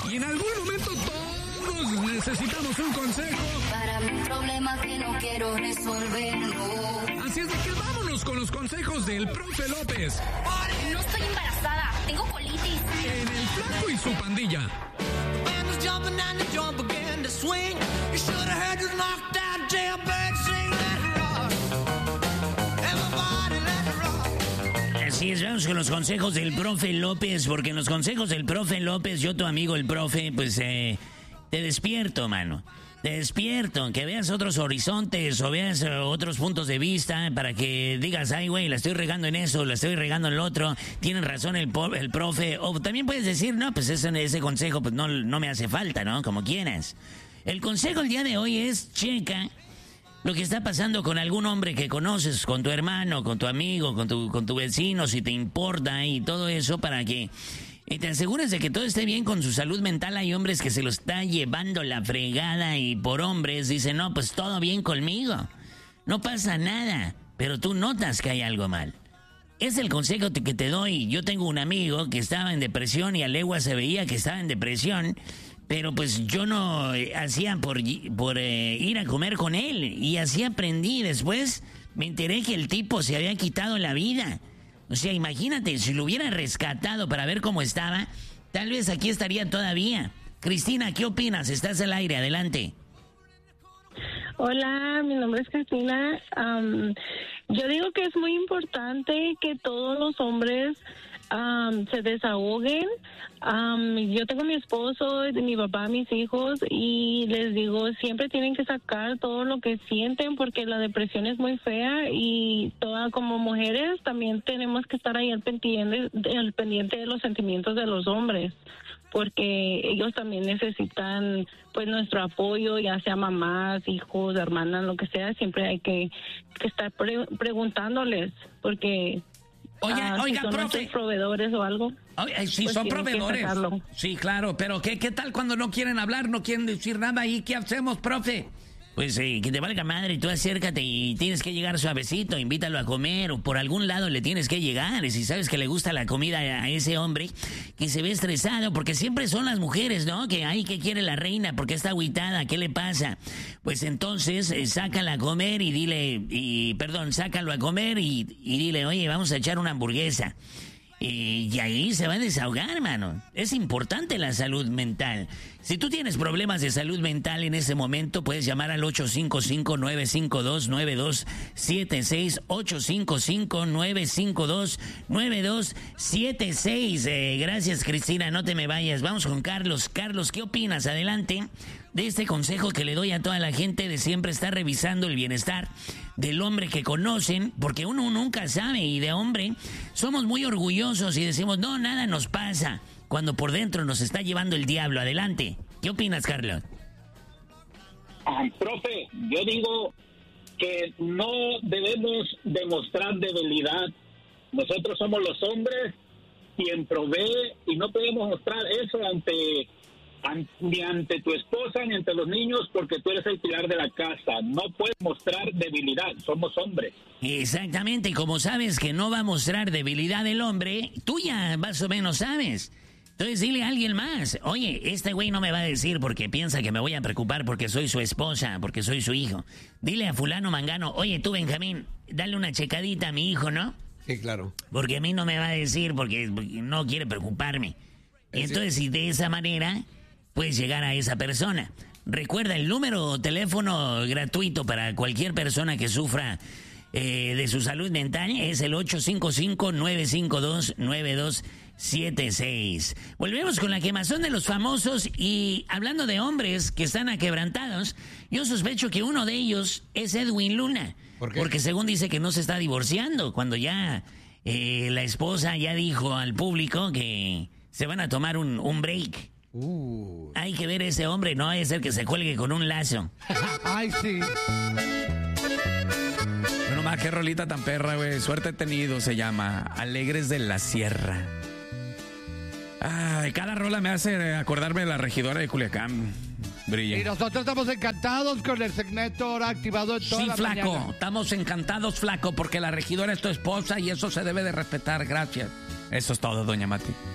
Y en algún momento todos necesitamos un consejo. Para un problema que no quiero resolver, no. Así es de que vámonos con los consejos del profe López. No estoy embarazada, tengo colitis. En El Flaco y su pandilla. Así es, vamos con los consejos del profe López, porque en los consejos del profe López, yo tu amigo el profe, pues te despierto, mano. Te despierto, que veas otros horizontes o veas otros puntos de vista para que digas, ay, güey, la estoy regando en eso, la estoy regando en lo otro, tienen razón el profe. O también puedes decir, no, pues ese consejo pues no me hace falta, ¿no? Como quieras. El consejo el día de hoy es, checa lo que está pasando con algún hombre que conoces, con tu hermano, con tu amigo, con tu vecino, si te importa y todo eso, para que te asegures de que todo esté bien con su salud mental. Hay hombres que se lo están llevando la fregada y por hombres dicen, no, pues todo bien conmigo, no pasa nada, pero tú notas que hay algo mal. Es el consejo que te doy. Yo tengo un amigo que estaba en depresión y a legua se veía que estaba en depresión, pero pues yo no hacía por ir a comer con él, y así aprendí. Después me enteré que el tipo se había quitado la vida. O sea, imagínate, si lo hubiera rescatado para ver cómo estaba, tal vez aquí estaría todavía. Cristina, ¿qué opinas? Estás al aire, adelante. Hola, mi nombre es Cristina. Yo digo que es muy importante que todos los hombres se desahoguen. Yo tengo a mi esposo, mi papá, mis hijos, y les digo, siempre tienen que sacar todo lo que sienten, porque la depresión es muy fea, y como mujeres también tenemos que estar ahí al pendiente de los sentimientos de los hombres, porque ellos también necesitan pues nuestro apoyo, ya sea mamás, hijos, hermanas, lo que sea. Siempre hay que estar preguntándoles, porque oiga, si son profe, proveedores o algo. Sí, pues son proveedores. Sí, claro, pero ¿qué tal cuando no quieren hablar, no quieren decir nada? ¿Y qué hacemos, profe? Pues que te valga madre, y tú acércate y tienes que llegar suavecito, invítalo a comer, o por algún lado le tienes que llegar. Y si sabes que le gusta la comida a ese hombre que se ve estresado, porque siempre son las mujeres, ¿no? Que ¿qué quiere la reina? ¿Por qué está agüitada? ¿Qué le pasa? Pues entonces sácala a comer sácalo a comer y dile, oye, vamos a echar una hamburguesa. Y ahí se va a desahogar, hermano. Es importante la salud mental. Si tú tienes problemas de salud mental en ese momento, puedes llamar al 855-952-9276. 855-952-9276. Gracias, Cristina, no te me vayas. Vamos con Carlos. Carlos, ¿qué opinas? Adelante. De este consejo que le doy a toda la gente de siempre estar revisando el bienestar del hombre que conocen, porque uno nunca sabe, y de hombre somos muy orgullosos y decimos, no, nada nos pasa, cuando por dentro nos está llevando el diablo. Adelante. ¿Qué opinas, Carlos? Profe, yo digo que no debemos demostrar debilidad. Nosotros somos los hombres quien provee, y no podemos mostrar eso ni ante tu esposa ni ante los niños, porque tú eres el pilar de la casa. No puedes mostrar debilidad, somos hombres. Exactamente, y como sabes que no va a mostrar debilidad el hombre, tú ya más o menos sabes. Entonces dile a alguien más, oye, este güey no me va a decir porque piensa que me voy a preocupar porque soy su esposa, porque soy su hijo. Dile a fulano mangano, oye tú, Benjamín, dale una checadita a mi hijo, ¿no? Sí, claro. Porque a mí no me va a decir porque no quiere preocuparme. Y entonces, y de esa manera puedes llegar a esa persona. Recuerda, el número teléfono gratuito para cualquier persona que sufra de su salud mental es el 855-952-9276. Volvemos con la quemazón de los famosos, y hablando de hombres que están aquebrantados, yo sospecho que uno de ellos es Edwin Luna. ¿Por qué? Porque según dice que no se está divorciando, cuando ya la esposa ya dijo al público que se van a tomar un break. Hay que ver a ese hombre, no hay que ser que se cuelgue con un lazo. Ay, sí. Bueno, más qué rolita tan perra, güey. Suerte he tenido, se llama Alegres de la Sierra. Ay, cada rola me hace acordarme de la regidora de Culiacán. Brilla. Y nosotros estamos encantados con el segmento ahora activado en toda la mañana. Sí, flaco, estamos encantados, flaco, porque la regidora es tu esposa y eso se debe de respetar. Gracias. Eso es todo, doña Mati.